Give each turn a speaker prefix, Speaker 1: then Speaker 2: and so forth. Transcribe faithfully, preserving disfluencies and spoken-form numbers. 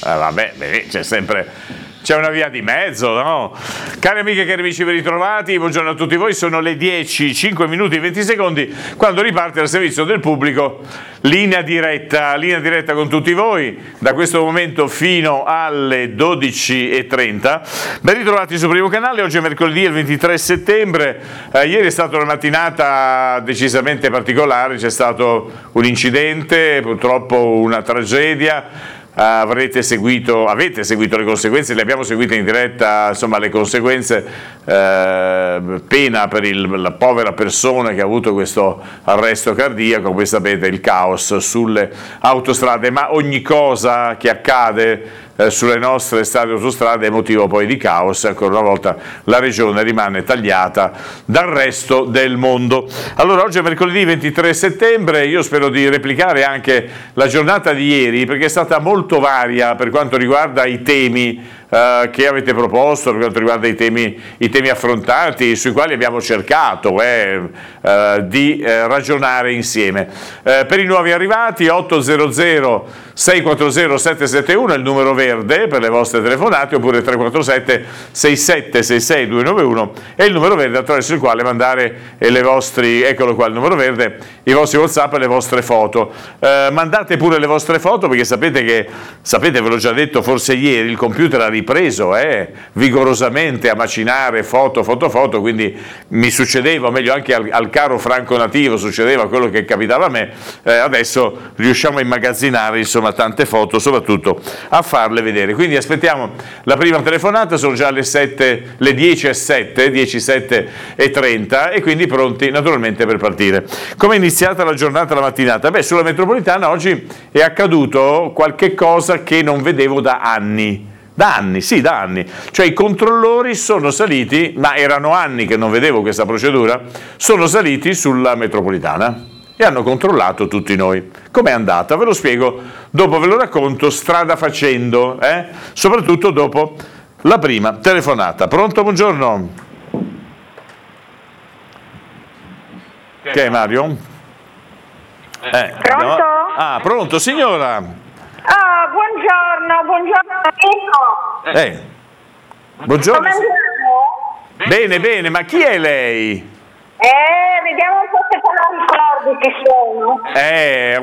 Speaker 1: Eh, vabbè, beh, c'è sempre... C'è una via di mezzo, no? Cari amiche e cari amici, ben ritrovati, buongiorno a tutti voi, sono le dieci, cinque minuti e venti secondi, quando riparte al servizio del pubblico, linea diretta, linea diretta con tutti voi, da questo momento fino alle dodici e trenta. Ben ritrovati sul primo canale, oggi è mercoledì, il ventitré settembre, eh, ieri è stata una mattinata decisamente particolare, c'è stato un incidente, purtroppo una tragedia. Avrete seguito, avete seguito le conseguenze, le abbiamo seguite in diretta, insomma le conseguenze, eh, pena per il, la povera persona che ha avuto questo arresto cardiaco, come sapete il caos sulle autostrade, ma ogni cosa che accade eh, sulle nostre strade e autostrade è motivo poi di caos, ancora una volta la regione rimane tagliata dal resto del mondo. Allora oggi è mercoledì ventitré settembre, io spero di replicare anche la giornata di ieri perché è stata molto varia per quanto riguarda i temi eh, che avete proposto, per quanto riguarda i temi, i temi affrontati, sui quali abbiamo cercato eh, eh, di eh, ragionare insieme. Eh, per i nuovi arrivati otto zero zero sei quattro zero sette sette uno è il numero verde per le vostre telefonate, oppure tre quattro sette sei sette sei sei due nove uno è il numero verde attraverso il quale mandare le vostri, eccolo qua il numero verde, i vostri WhatsApp e le vostre foto. Eh, mandate pure le vostre foto perché sapete che, sapete, ve l'ho già detto forse ieri, il computer ha ripreso eh, vigorosamente a macinare foto, foto, foto, quindi mi succedeva, o meglio anche al, al caro Franco Nativo succedeva quello che capitava a me, eh, adesso riusciamo a immagazzinare insomma tante foto, soprattutto a farle vedere. Quindi aspettiamo la prima telefonata, sono già le sette, le dieci e sette, dieci, sette e trenta e quindi pronti naturalmente per partire. Come è iniziata la giornata, la mattinata? Beh, sulla metropolitana oggi è accaduto qualche cosa che non vedevo da anni. Da anni, sì, da anni. Cioè i controllori sono saliti, ma erano anni che non vedevo questa procedura, sono saliti sulla metropolitana e hanno controllato tutti noi. Com'è andata? Ve lo spiego, dopo ve lo racconto strada facendo, eh? Soprattutto dopo la prima telefonata. Pronto? Buongiorno. Che è Mario? Eh,
Speaker 2: pronto?
Speaker 1: No? Ah, pronto, signora.
Speaker 2: Ah, buongiorno, buongiorno amico.
Speaker 1: Eh, buongiorno.
Speaker 2: Come andiamo?
Speaker 1: Bene, bene, ma chi è lei?
Speaker 2: Eh, vediamo un po' se te lo ricordi chi sono.
Speaker 1: Eh,